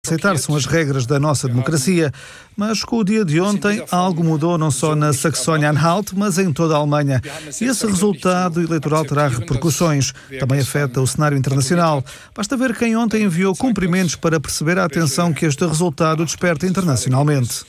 Aceitar são as regras da nossa democracia, mas com o dia de ontem algo mudou não só na Saxónia-Anhalt, mas em toda a Alemanha. E esse resultado eleitoral terá repercussões, também afeta o cenário internacional. Basta ver quem ontem enviou cumprimentos para perceber a atenção que este resultado desperta internacionalmente.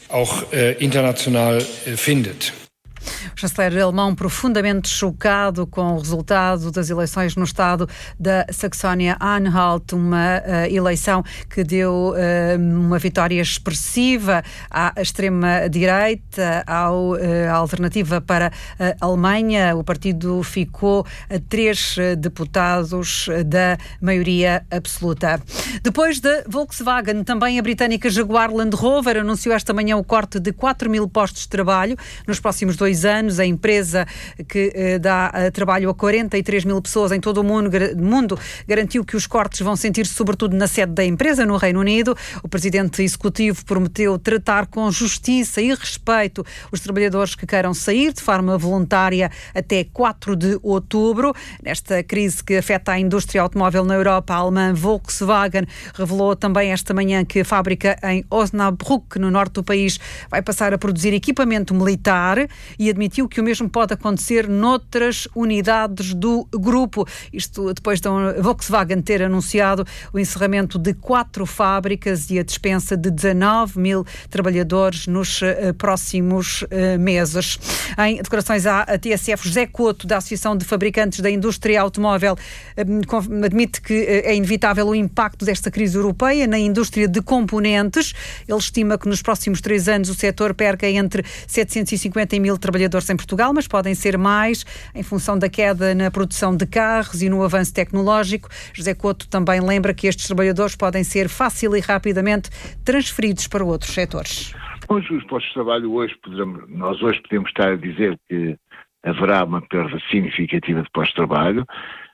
O chanceler alemão profundamente chocado com o resultado das eleições no estado da Saxónia-Anhalt, uma eleição que deu uma vitória expressiva à extrema-direita, à alternativa para a Alemanha. O partido ficou a 3 deputados da maioria absoluta. Depois da Volkswagen, também a britânica Jaguar Land Rover anunciou esta manhã o corte de 4.000 postos de trabalho nos próximos 2 anos. A empresa que dá trabalho a 43 mil pessoas em todo o mundo garantiu que os cortes vão sentir-se sobretudo na sede da empresa, no Reino Unido. O presidente executivo prometeu tratar com justiça e respeito os trabalhadores que queiram sair de forma voluntária até 4 de outubro. Nesta crise que afeta a indústria automóvel na Europa, a alemã Volkswagen revelou também esta manhã que a fábrica em Osnabrück, no norte do país, vai passar a produzir equipamento militar e admitiu que o mesmo pode acontecer noutras unidades do grupo. Isto depois da Volkswagen ter anunciado o encerramento de 4 fábricas e a dispensa de 19 mil trabalhadores nos próximos meses. Em declarações à TSF, José Couto, da Associação de Fabricantes da Indústria Automóvel, admite que é inevitável o impacto desta crise europeia na indústria de componentes. Ele estima que nos próximos 3 anos o setor perca entre 750 e 1.000 trabalhadores em Portugal, mas podem ser mais em função da queda na produção de carros e no avanço tecnológico. José Couto também lembra que estes trabalhadores podem ser fácil e rapidamente transferidos para outros setores. Hoje os postos de trabalho, nós hoje podemos estar a dizer que haverá uma perda significativa de postos de trabalho.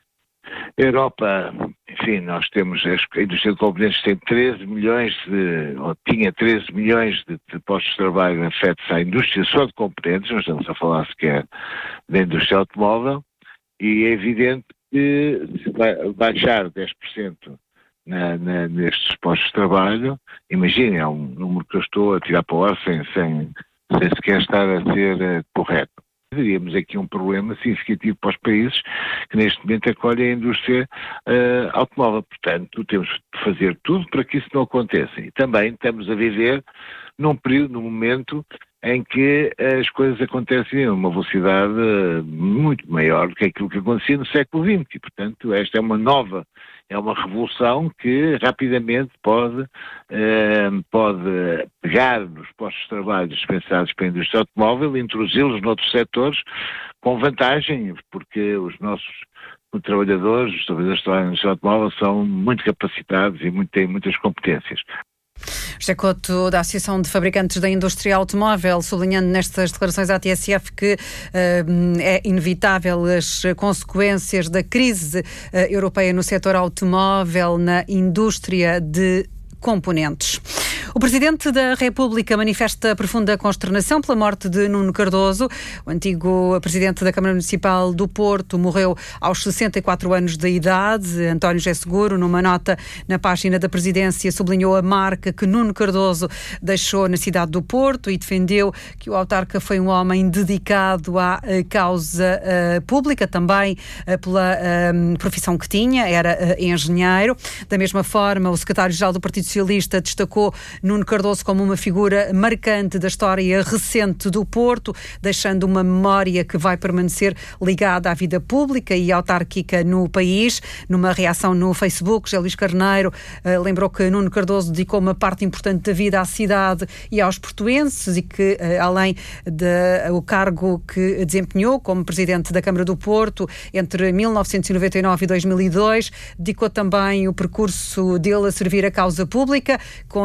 A Europa, enfim, nós temos, a indústria de componentes tem 13 milhões tinha 13 milhões de postos de trabalho afetos à indústria só de componentes, não estamos a falar sequer da indústria automóvel, e é evidente que se vai baixar 10% nestes postos de trabalho. Imaginem, é um número que eu estou a tirar para o ar sem sequer estar a ser correto. Teríamos aqui um problema significativo para os países que neste momento acolhem a indústria automóvel. Portanto, temos de fazer tudo para que isso não aconteça. E também estamos a viver num momento em que as coisas acontecem a uma velocidade muito maior do que aquilo que acontecia no século XX. E, portanto, esta é uma revolução que rapidamente pode pegar nos postos de trabalho dispensados pela indústria automóvel e introduzi-los noutros setores com vantagem, porque os trabalhadores que trabalham na indústria automóvel são muito capacitados e têm muitas competências. José Couto, da Associação de Fabricantes da Indústria Automóvel, sublinhando nestas declarações à TSF que é inevitável as consequências da crise europeia no setor automóvel, na indústria de componentes. O Presidente da República manifesta profunda consternação pela morte de Nuno Cardoso. O antigo Presidente da Câmara Municipal do Porto morreu aos 64 anos de idade. António José Seguro, numa nota na página da Presidência, sublinhou a marca que Nuno Cardoso deixou na cidade do Porto e defendeu que o autarca foi um homem dedicado à causa pública, também pela profissão que tinha, era engenheiro. Da mesma forma, o secretário-geral do Partido Socialista destacou Nuno Cardoso como uma figura marcante da história recente do Porto, deixando uma memória que vai permanecer ligada à vida pública e autárquica no país. Numa reação no Facebook, José Luís Carneiro lembrou que Nuno Cardoso dedicou uma parte importante da vida à cidade e aos portuenses e que, além do cargo que desempenhou como Presidente da Câmara do Porto entre 1999 e 2002, dedicou também o percurso dele a servir a causa pública, com dedicação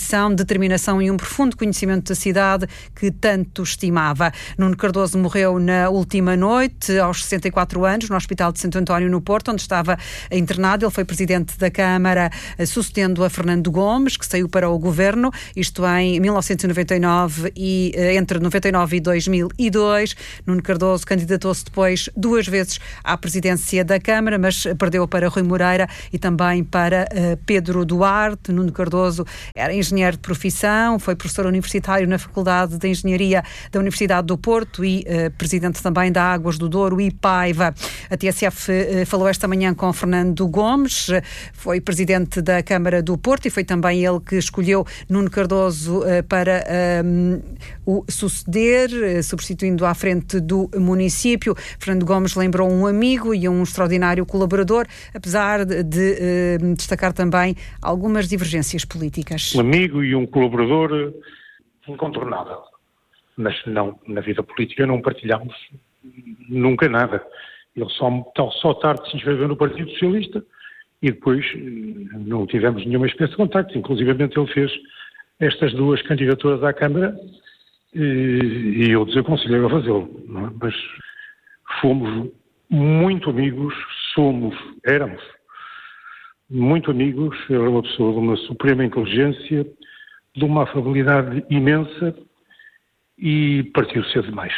dedicação, determinação e um profundo conhecimento da cidade que tanto estimava. Nuno Cardoso morreu na última noite, aos 64 anos, no Hospital de Santo António, no Porto, onde estava internado. Ele foi presidente da Câmara, sucedendo a Fernando Gomes, que saiu para o governo, isto em 1999 e entre 99 e 2002. Nuno Cardoso candidatou-se depois 2 vezes à presidência da Câmara, mas perdeu para Rui Moreira e também para Pedro Duarte. Nuno Cardoso era engenheiro de profissão, foi professor universitário na Faculdade de Engenharia da Universidade do Porto e presidente também da Águas do Douro e Paiva. A TSF falou esta manhã com Fernando Gomes, foi presidente da Câmara do Porto e foi também ele que escolheu Nuno Cardoso para o suceder, substituindo à frente do município. Fernando Gomes lembrou um amigo e um extraordinário colaborador, apesar de destacar também algumas divergências políticas. Um amigo e um colaborador incontornável, mas não, na vida política não partilhámos nunca nada. Ele só tarde se inscreveu no Partido Socialista e depois não tivemos nenhuma espécie de contacto. Inclusivamente ele fez estas 2 candidaturas à Câmara e eu desaconselhei a fazê-lo, não é? Mas fomos muito amigos, éramos muito amigos. Ele era uma pessoa de uma suprema inteligência, de uma afabilidade imensa e partiu cedo demais.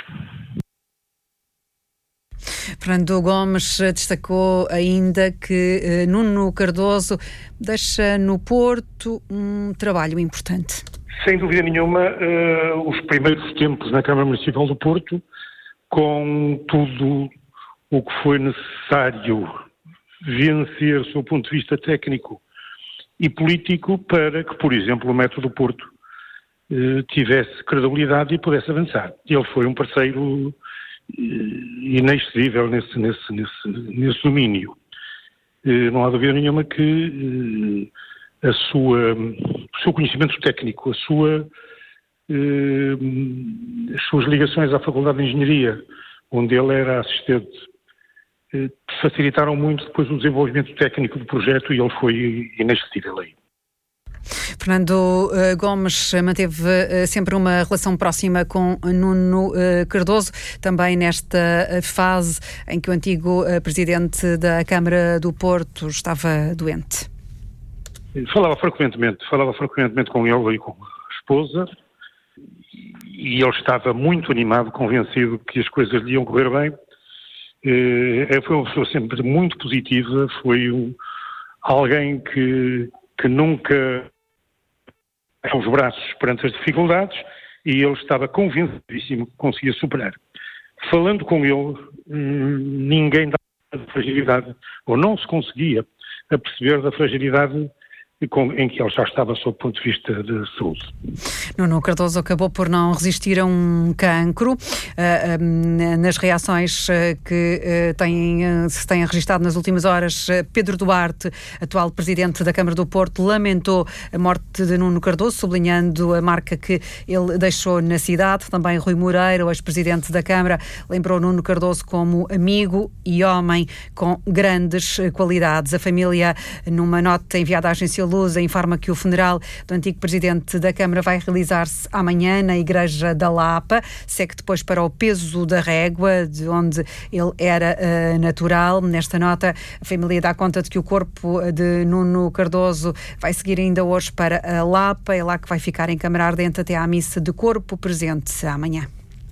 Fernando Gomes destacou ainda que Nuno Cardoso deixa no Porto um trabalho importante. Sem dúvida nenhuma, os primeiros tempos na Câmara Municipal do Porto, com tudo o que foi necessário vencer do seu ponto de vista técnico e político para que, por exemplo, o Metro do Porto tivesse credibilidade e pudesse avançar. Ele foi um parceiro inexcedível nesse domínio. Não há dúvida nenhuma que o seu conhecimento técnico, as suas ligações à Faculdade de Engenharia, onde ele era assistente, facilitaram muito depois o desenvolvimento técnico do projeto e ele foi inexcedível aí. Fernando Gomes manteve sempre uma relação próxima com Nuno Cardoso, também nesta fase em que o antigo presidente da Câmara do Porto estava doente. Falava frequentemente com ele e com a esposa e ele estava muito animado, convencido que as coisas lhe iam correr bem. Foi uma pessoa sempre muito positiva, foi alguém que nunca deu os braços perante as dificuldades e ele estava convencidíssimo que conseguia superar. Falando com ele, ninguém dava fragilidade, ou não se conseguia aperceber da fragilidade em que ele já estava sob o ponto de vista de saúde. Nuno Cardoso acabou por não resistir a um cancro. Nas reações que se têm registado nas últimas horas, Pedro Duarte, atual presidente da Câmara do Porto, lamentou a morte de Nuno Cardoso, sublinhando a marca que ele deixou na cidade. Também Rui Moreira, o ex-presidente da Câmara, lembrou Nuno Cardoso como amigo e homem com grandes qualidades. A família, numa nota enviada à agência Lusa, informa que o funeral do antigo presidente da Câmara vai realizar-se amanhã na Igreja da Lapa. Segue depois para o Peso da Régua, de onde ele era natural. Nesta nota, a família dá conta de que o corpo de Nuno Cardoso vai seguir ainda hoje para a Lapa. É lá que vai ficar em câmara ardente até à missa de corpo presente amanhã.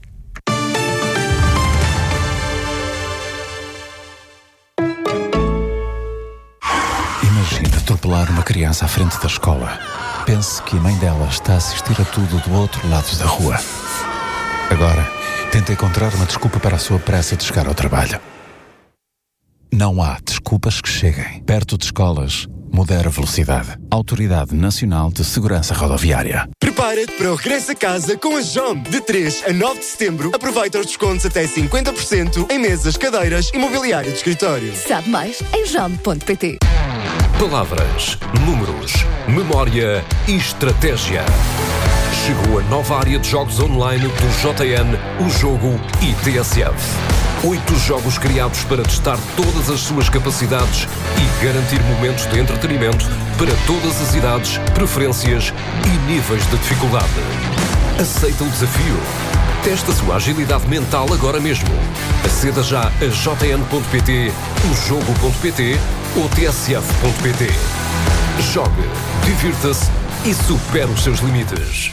Imagina atropelar uma criança à frente da escola. Pense que a mãe dela está a assistir a tudo do outro lado da rua. Agora, tenta encontrar uma desculpa para a sua pressa de chegar ao trabalho. Não há desculpas que cheguem. Perto de escolas, modera a velocidade. Autoridade Nacional de Segurança Rodoviária. Prepara-te para o regresso a casa com a JOM. De 3 a 9 de setembro, aproveita os descontos até 50% em mesas, cadeiras e mobiliário de escritório. Sabe mais em jom.pt. Palavras, números, memória e estratégia. Chegou a nova área de jogos online do JN, o Jogo e TSF. 8 jogos criados para testar todas as suas capacidades e garantir momentos de entretenimento para todas as idades, preferências e níveis de dificuldade. Aceita o desafio? Teste a sua agilidade mental agora mesmo. Aceda já a jn.pt, ojogo.pt ou tsf.pt. Jogue, divirta-se e supere os seus limites.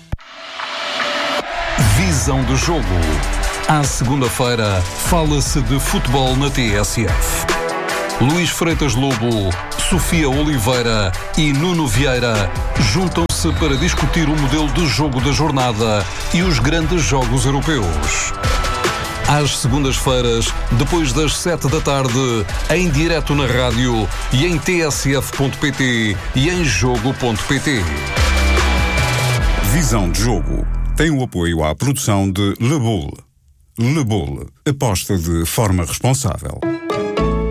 Visão do jogo. À segunda-feira, fala-se de futebol na TSF. Luís Freitas Lobo, Sofia Oliveira e Nuno Vieira juntam-se para discutir o modelo de jogo da jornada e os grandes jogos europeus. Às segundas-feiras, depois das 7 da tarde, em direto na rádio e em tsf.pt e em jogo.pt. Visão de jogo tem o apoio à produção de Le Boule. Le Boule, aposta de forma responsável.